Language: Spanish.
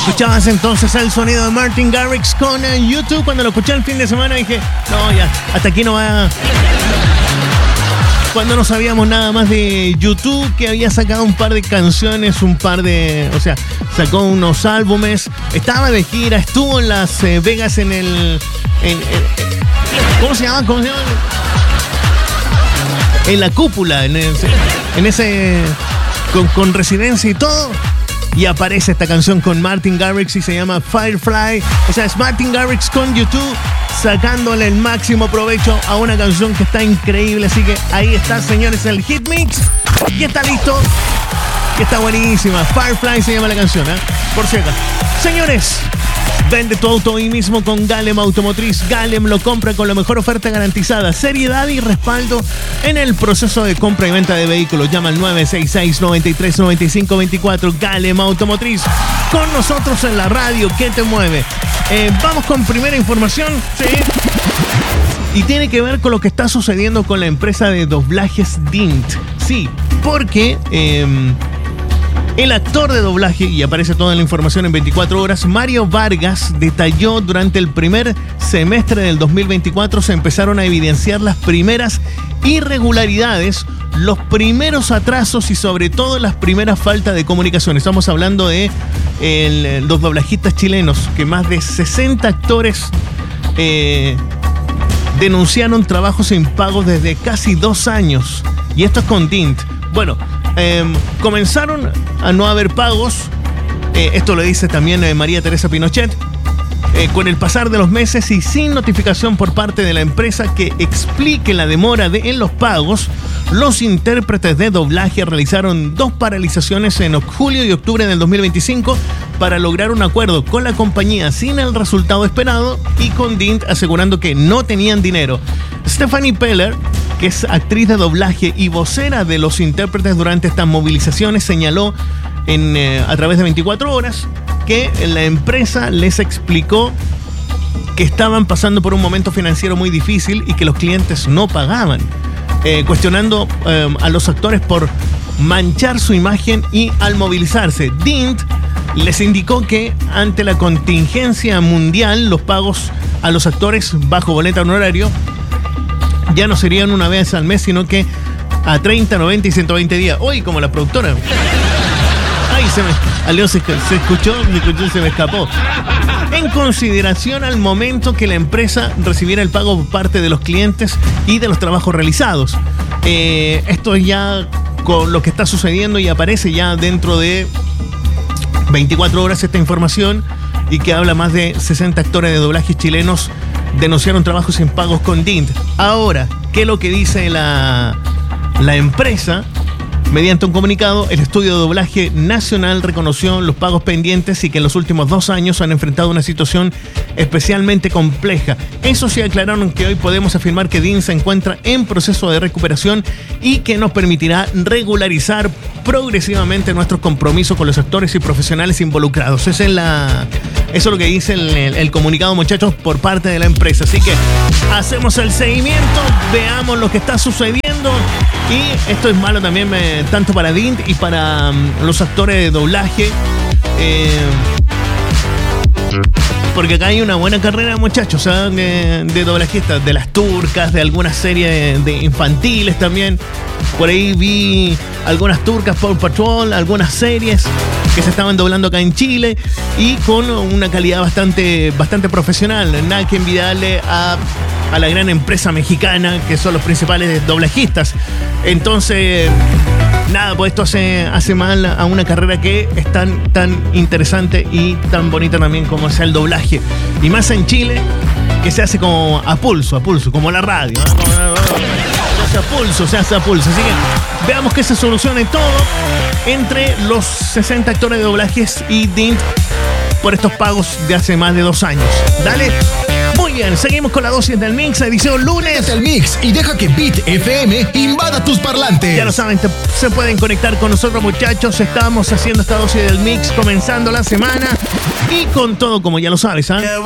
Escuchabas entonces el sonido de Martin Garrix con YouTube. Cuando lo escuché el fin de semana dije, no, ya, hasta aquí no va. Cuando no sabíamos nada más de YouTube, que había sacado un par de canciones, sacó unos álbumes, estaba de gira, estuvo en Las Vegas en el... ¿Cómo se llama? En la cúpula, en ese... Con residencia y todo. Y aparece esta canción con Martin Garrix y se llama Firefly. O sea, es Martin Garrix con YouTube sacándole el máximo provecho a una canción que está increíble. Así que ahí está, señores, el Hit Mix. Y está listo. Y está buenísima. Firefly se llama la canción, por si acaso. Señores, vende tu auto hoy mismo con Galem Automotriz. Galem lo compra con la mejor oferta garantizada, seriedad y respaldo en el proceso de compra y venta de vehículos. Llama al 966-93-9524. Galem Automotriz. Con nosotros en la radio. ¿Qué te mueve? Vamos con primera información. Sí. Y tiene que ver con lo que está sucediendo con la empresa de doblajes Dint. Sí, porque... el actor de doblaje, y aparece toda la información en 24 horas, Mario Vargas, detalló durante el primer semestre del 2024 se empezaron a evidenciar las primeras irregularidades, los primeros atrasos y sobre todo las primeras faltas de comunicación. Estamos hablando de los doblajistas chilenos, que más de 60 actores denunciaron trabajos impagos desde casi 2 años. Y esto es con Dint. Bueno, comenzaron a no haber pagos, esto lo dice también María Teresa Pinochet, con el pasar de los meses y sin notificación por parte de la empresa que explique la demora en los pagos. Los intérpretes de doblaje realizaron 2 paralizaciones en julio y octubre del 2025 para lograr un acuerdo con la compañía sin el resultado esperado y con Dint asegurando que no tenían dinero. Stephanie Peller, que es actriz de doblaje y vocera de los intérpretes durante estas movilizaciones, señaló a través de 24 horas que la empresa les explicó que estaban pasando por un momento financiero muy difícil y que los clientes no pagaban, cuestionando a los actores por manchar su imagen y al movilizarse. Dint les indicó que ante la contingencia mundial los pagos a los actores bajo boleta honorario ya no serían una vez al mes, sino que a 30, 90 y 120 días. Hoy, como la productora. Ay, a Leo se escuchó, se me escapó. En consideración al momento que la empresa recibiera el pago por parte de los clientes y de los trabajos realizados. Esto es ya con lo que está sucediendo y aparece ya dentro de 24 horas esta información y que habla más de 60 actores de doblajes chilenos denunciaron trabajos impagos con Dint. Ahora, ¿qué es lo que dice la empresa? Mediante un comunicado, el estudio de doblaje nacional reconoció los pagos pendientes y que en los últimos 2 años han enfrentado una situación especialmente compleja. Eso sí, aclararon que hoy podemos afirmar que Dint se encuentra en proceso de recuperación y que nos permitirá regularizar progresivamente nuestros compromisos con los actores y profesionales involucrados. Eso es lo que dice el comunicado, muchachos, por parte de la empresa. Así que hacemos el seguimiento, veamos lo que está sucediendo. Y esto es malo también tanto para Dint y para los actores de doblaje. Porque acá hay una buena carrera, muchachos, de doblajistas, de las turcas, de algunas series de infantiles también. Por ahí vi algunas turcas, Paw Patrol, algunas series que se estaban doblando acá en Chile y con una calidad bastante profesional. Nada que envidiarle a la gran empresa mexicana que son los principales doblajistas. Entonces, nada, pues esto hace mal a una carrera que es tan interesante y tan bonita también como sea el doblaje. Y más en Chile, que se hace como a pulso, como la radio, ¿no? Se hace a pulso. Así que veamos que se solucione todo entre los 60 actores de doblajes y Dint por estos pagos de hace más de 2 años. Dale. Muy bien, seguimos con la dosis del Mix, edición lunes. Quédate al Mix y deja que Beat FM invada tus parlantes. Ya lo saben, se pueden conectar con nosotros, muchachos. Estamos haciendo esta dosis del Mix, comenzando la semana y con todo, como ya lo sabes, ¿ah?